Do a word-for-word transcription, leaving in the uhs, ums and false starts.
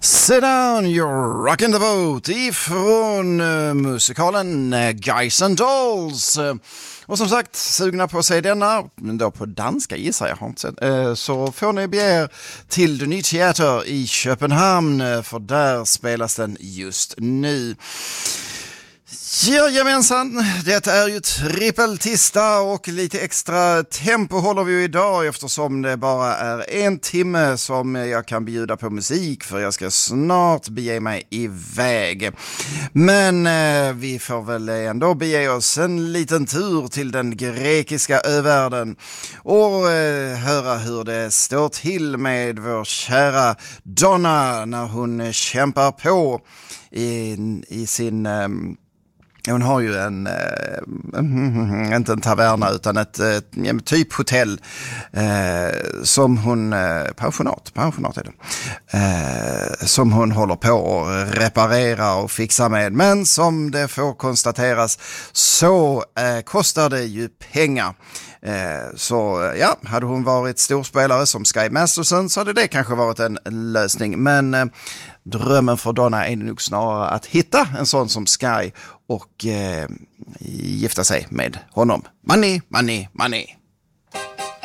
Sit down, you're rocking the boat ifrån uh, musikalen uh, Guys and Dolls. Uh, och som sagt, sugna på att se denna, men då på danska gissar jag, har inte sett. Uh, så får ni bege er till The Ny Teater i Köpenhamn, uh, för där spelas den just nu. Jajamensan, det är ju trippeltista och lite extra tempo håller vi ju idag eftersom det bara är en timme som jag kan bjuda på musik, för jag ska snart bege mig iväg. Men eh, vi får väl ändå bege oss en liten tur till den grekiska övärlden och eh, höra hur det står till med vår kära Donna när hon kämpar på i, i sin... Eh, Hon har ju en, äh, inte en taverna utan ett äh, typ hotell äh, som hon, äh, pensionat, pensionat är det, äh, som hon håller på att reparera och fixa med. Men som det får konstateras så äh, kostar det ju pengar. Eh, så ja, hade hon varit storspelare som Sky Masterson så hade det kanske varit en lösning. Men eh, drömmen för Donna är nog snarare att hitta en sån som Sky och eh, gifta sig med honom. Money, money, money.